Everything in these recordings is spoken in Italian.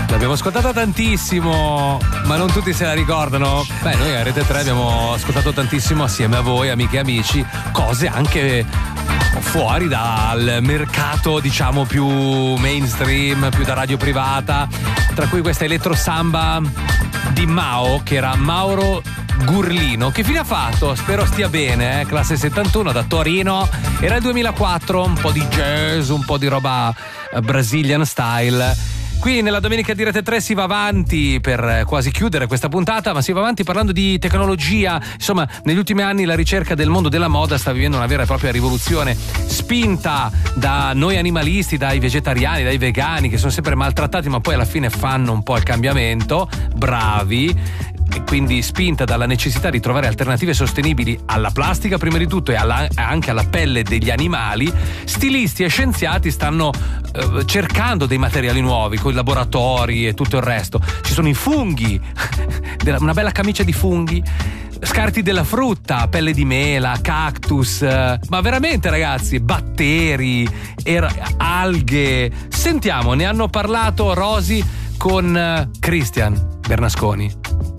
L'abbiamo ascoltata tantissimo, ma non tutti se la ricordano. Beh, noi a Rete 3 abbiamo ascoltato tantissimo assieme a voi, amiche e amici, cose anche fuori dal mercato, diciamo, più mainstream, più da radio privata, tra cui questa Electro Samba di Mao, che era Mauro Gurlino. Che fine ha fatto? Spero stia bene, classe 71 da Torino. Era il 2004, un po' di jazz, un po' di roba Brazilian style. Qui nella Domenica di Rete 3 si va avanti per quasi chiudere questa puntata, ma si va avanti parlando di tecnologia. Insomma, negli ultimi anni la ricerca del mondo della moda sta vivendo una vera e propria rivoluzione, spinta da noi animalisti, dai vegetariani, dai vegani, che sono sempre maltrattati ma poi alla fine fanno un po' il cambiamento, bravi. E quindi spinta dalla necessità di trovare alternative sostenibili alla plastica prima di tutto e anche alla pelle degli animali, stilisti e scienziati stanno cercando dei materiali nuovi con i laboratori e tutto il resto. Ci sono i funghi, una bella camicia di funghi, scarti della frutta, pelle di mela, cactus, ma veramente ragazzi, batteri, alghe. Sentiamo, ne hanno parlato Rosy con Christian Bernasconi.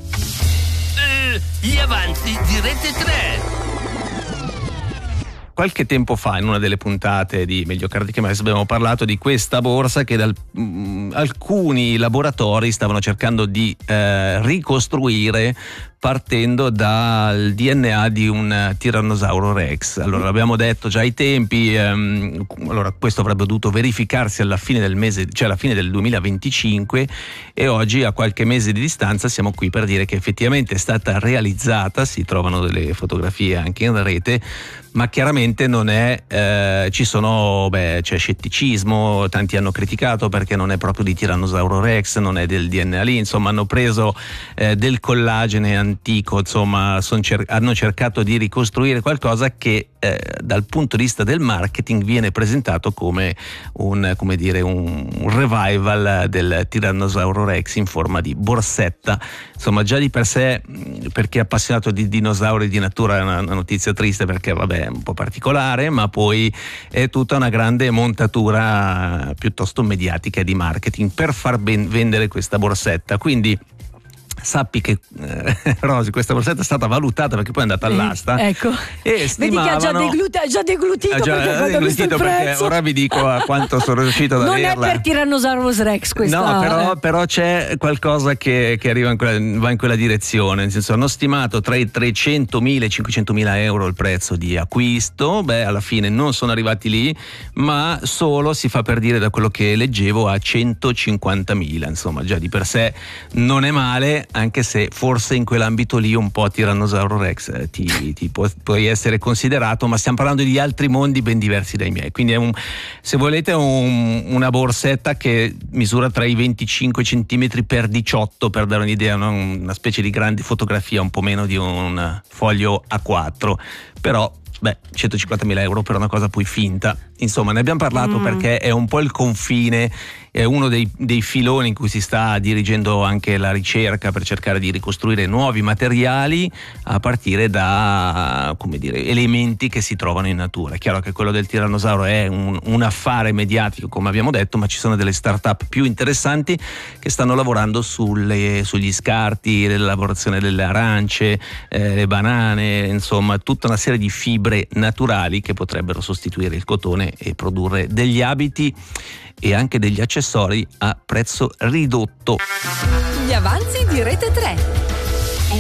Gli avanzi di Rete 3. Qualche tempo fa, in una delle puntate di Meglio Cardi che Mais, abbiamo parlato di questa borsa che alcuni laboratori stavano cercando di ricostruire partendo dal DNA di un tirannosauro rex. Allora, l'abbiamo detto già ai tempi, allora questo avrebbe dovuto verificarsi alla fine del mese, cioè alla fine del 2025, e oggi, a qualche mese di distanza, siamo qui per dire che effettivamente è stata realizzata. Si trovano delle fotografie anche in rete, ma chiaramente non è, c'è scetticismo, tanti hanno criticato perché non è proprio di tirannosauro rex, non è del DNA lì, insomma hanno preso del collagene antico, insomma hanno cercato di ricostruire qualcosa che dal punto di vista del marketing viene presentato come un revival del tirannosauro rex in forma di borsetta. Insomma, già di per sé, per chi è appassionato di dinosauri di natura, è una notizia triste, perché vabbè, è un po' particolare, ma poi è tutta una grande montatura piuttosto mediatica di marketing per far vendere questa borsetta. Quindi sappi che Rosy, questa borsetta è stata valutata, perché poi è andata all'asta, ecco, e stimavano, vedi che ha già deglutito, perché ora vi dico a quanto sono riuscito ad averla. Non è per Tyrannosaurus Rex questa. No, però c'è qualcosa che arriva va in quella direzione, nel senso, hanno stimato tra i 300.000 e i 500.000 euro il prezzo di acquisto. Beh, alla fine non sono arrivati lì, ma solo, si fa per dire da quello che leggevo, a 150.000. Insomma, già di per sé non è male, anche se forse in quell'ambito lì un po' Tyrannosauro Rex puoi essere considerato, ma stiamo parlando di altri mondi ben diversi dai miei. Quindi è se volete una borsetta che misura tra i 25 cm per 18, per dare un'idea, no? Una specie di grande fotografia, un po' meno di un foglio A4, però 150.000 euro per una cosa poi finta. Insomma, ne abbiamo parlato perché è un po' il confine, è uno dei filoni in cui si sta dirigendo anche la ricerca per cercare di ricostruire nuovi materiali a partire da, elementi che si trovano in natura. È chiaro che quello del tirannosauro è un affare mediatico, come abbiamo detto, ma ci sono delle start-up più interessanti che stanno lavorando sugli scarti, l'elaborazione delle arance, le banane, insomma tutta una serie di fibre naturali che potrebbero sostituire il cotone e produrre degli abiti e anche degli accessori a prezzo ridotto. Gli avanzi di Rete 3.